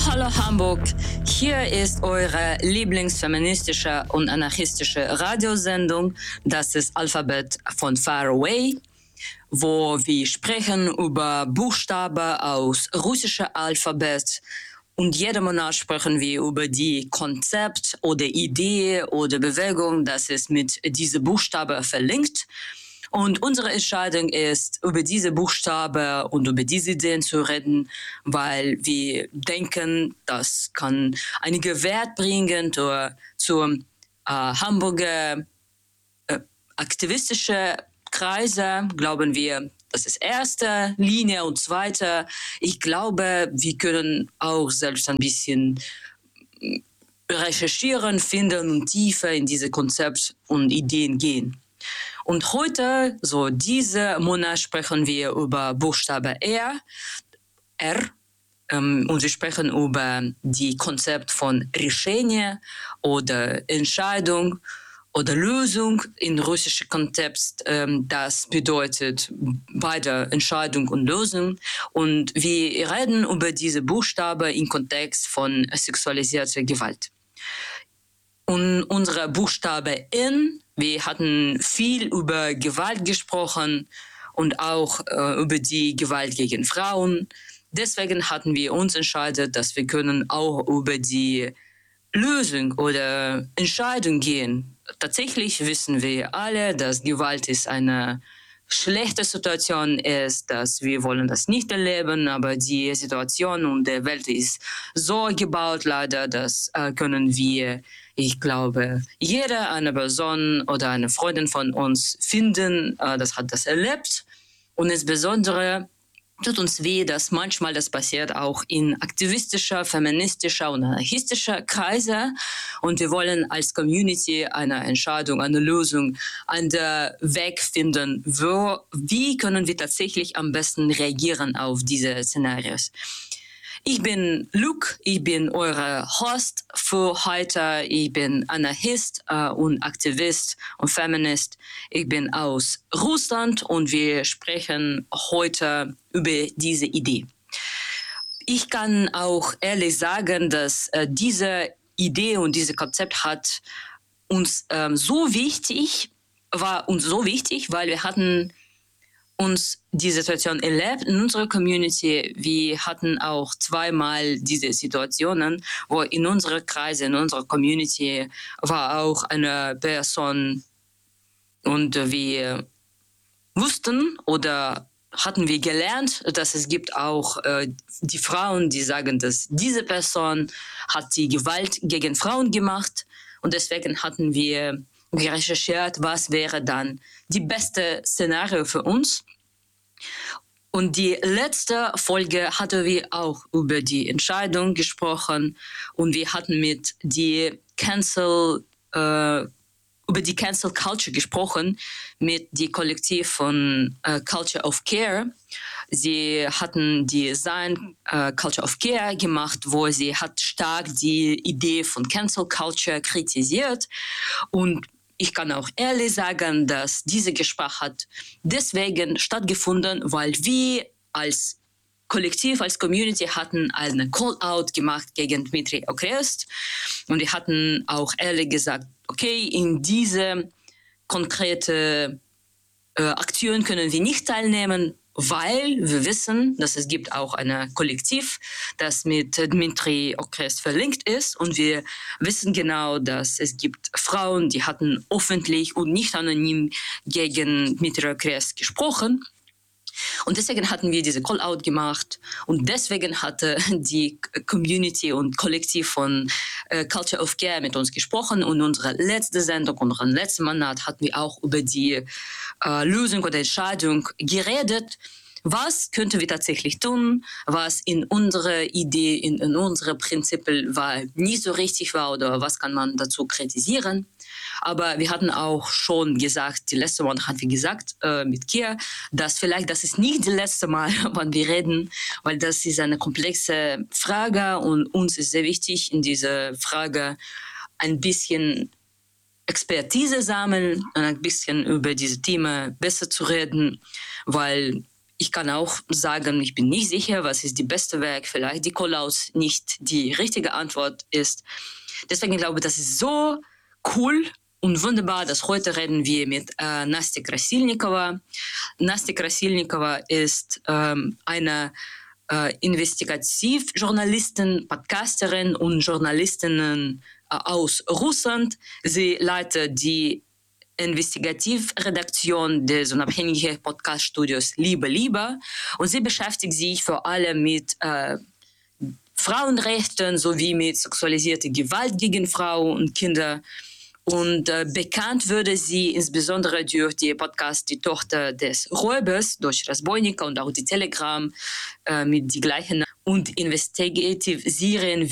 Hallo Hamburg, hier ist eure lieblingsfeministische und anarchistische Radiosendung, das ist Alphabet von Far Away, wo wir sprechen über Buchstaben aus russischem Alphabet und jeden Monat sprechen wir über die Konzept oder Idee oder Bewegung, das ist mit diesen Buchstaben verlinkt. Und unsere Entscheidung ist, über diese Buchstaben und über diese Ideen zu reden, weil wir denken, das kann einige Wert bringen zur Hamburger aktivistische Kreise, glauben wir. Das ist erste Linie und zweite. Ich glaube, wir können auch selbst ein bisschen recherchieren, finden und tiefer in diese Konzepte und Ideen gehen. Und heute, so diese Monat, sprechen wir über Buchstabe R, und wir sprechen über die Konzept von Решение oder Entscheidung oder Lösung in russischem Kontext. Das bedeutet beide Entscheidung und Lösung. Und wir reden über diese Buchstaben im Kontext von sexualisierter Gewalt. Und unsere Buchstabe N, wir hatten viel über Gewalt gesprochen und auch über die Gewalt gegen Frauen. Deswegen hatten wir uns entschieden, dass wir können auch über die Lösung oder Entscheidung gehen. Tatsächlich wissen wir alle, dass Gewalt ist eine schlechte Situation ist, dass wir wollen das nicht erleben, aber die Situation und der Welt ist so gebaut leider, dass können wir, ich glaube, jeder eine Person oder eine Freundin von uns finden, das hat das erlebt. Und insbesondere tut uns weh, dass manchmal das passiert auch in aktivistischer, feministischer und anarchistischer Kreise. Und wir wollen als Community eine Entscheidung, eine Lösung, einen Weg finden, wie können wir tatsächlich am besten reagieren auf diese Szenarios. Ich bin Luke, ich bin eure Host für heute. Ich bin Anarchist und Aktivist und Feminist. Ich bin aus Russland und wir sprechen heute über diese Idee. Ich kann auch ehrlich sagen, dass diese Idee und dieses Konzept hat uns war uns so wichtig, weil wir hatten uns die Situation erlebt in unserer Community. Wir hatten auch zweimal diese Situationen, wo in unserer Kreise, in unserer Community war auch eine Person und wir wussten oder hatten wir gelernt, dass es gibt auch die Frauen, die sagen, dass diese Person hat die Gewalt gegen Frauen gemacht und deswegen hatten wir recherchiert, was wäre dann die beste Szenario für uns. Und die letzte Folge hatten wir auch über die Entscheidung gesprochen und wir hatten über die Cancel Culture gesprochen mit dem Kollektiv von Culture of Care. Sie hatten die Design Culture of Care gemacht, wo sie hat stark die Idee von Cancel Culture kritisiert. Und ich kann auch ehrlich sagen, dass diese Gespräch hat deswegen stattgefunden, weil wir als Kollektiv, als Community hatten eine Call-out gemacht gegen Dmitri Okrest. Und wir hatten auch ehrlich gesagt, okay, in diese konkrete Aktion können wir nicht teilnehmen, weil wir wissen, dass es gibt auch ein Kollektiv, das mit Dmitri Okrest verlinkt ist. Und wir wissen genau, dass es gibt Frauen, die hatten öffentlich und nicht anonym gegen Dmitri Okrest gesprochen. Und deswegen hatten wir diese Call-out gemacht und deswegen hatte die Community und Kollektiv von Culture of Care mit uns gesprochen und unsere letzte Sendung, unseren letzten Monat hatten wir auch über die Lösung oder Entscheidung geredet. Was könnten wir tatsächlich tun, was in unserer Idee, in unsere Prinzipien nicht so richtig war oder was kann man dazu kritisieren. Aber wir hatten auch schon gesagt, die letzte Mal hatten wir gesagt mit Kia, dass vielleicht das ist nicht das letzte Mal, wann wir reden, weil das ist eine komplexe Frage und uns ist sehr wichtig, in dieser Frage ein bisschen Expertise sammeln und ein bisschen über diese Themen besser zu reden, weil ich kann auch sagen, ich bin nicht sicher, was ist die beste Weg. Vielleicht die Callouts nicht die richtige Antwort ist. Deswegen glaube ich, das ist so cool und wunderbar, dass heute reden wir mit Nastya Krasilnikova. Nastya Krasilnikova ist eine Investigativjournalistin, Podcasterin und Journalistin aus Russland. Sie leitet die Investigativredaktion des unabhängigen Podcaststudios Liebe. Und sie beschäftigt sich vor allem mit Frauenrechten sowie mit sexualisierter Gewalt gegen Frauen und Kinder. Und bekannt wurde sie insbesondere durch die Podcast Die Tochter des Räubers, durch Rasbojnika und auch die Telegram mit die gleichen und Investigative-Serien